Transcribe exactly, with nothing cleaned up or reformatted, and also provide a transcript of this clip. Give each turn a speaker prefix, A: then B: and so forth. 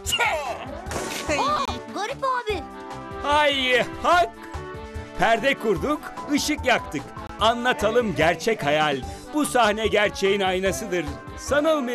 A: Aa, Garip abi.
B: Hay hak! Perde kurduk, ışık yaktık. Anlatalım gerçek hayal. Bu sahne gerçeğin aynasıdır. Sanılmayan